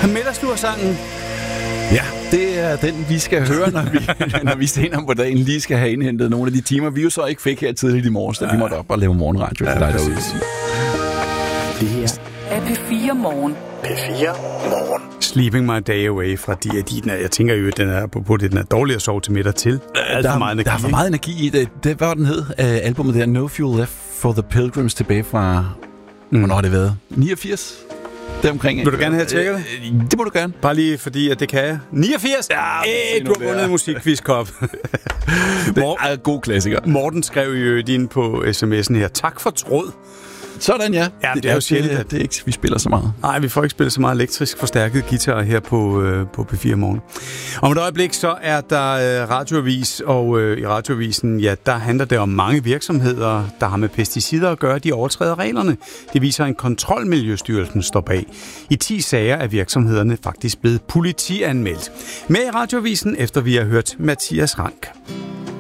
Middagslursangen. Ja, det er den, vi skal høre, når vi senere på dagen lige skal have indhentet nogle af de timer, vi jo så ikke fik her tidligt i morges, da vi måtte op og lave morgenradio for dig derude. Det her er P4 Morgen. P4 Morgen. Sleeping My Day Away fra Diadina. Jeg tænker jo, at den er på den er dårlig at sove til middag til. Der er for meget energi i det. Det var den hed, albumet der, No Fuel Left for the Pilgrims, tilbage fra, hvornår har det været? 89? Deromkring. Vil du gerne have tjekket det? Det må du gerne. Bare lige fordi, at det kan jeg. 89! Ja, du har vundet en musikquizkop. Det er god klassiker. Morten skrev jo din på sms'en her. Tak for tråd. Sådan, ja. Ja, det er jo sjældent, at det ikke, vi spiller så meget. Nej, vi får ikke spillet så meget elektrisk forstærket guitar her på P4 Morgen. Om et øjeblik, så er der radioavis, og i radioavisen, ja, der handler det om mange virksomheder, der har med pesticider at gøre, de overtræder reglerne. Det viser en kontrolmiljøstyrelsen står bag. I 10 sager er virksomhederne faktisk blevet politianmeldt. Med i radioavisen, efter vi har hørt Mathias Rank.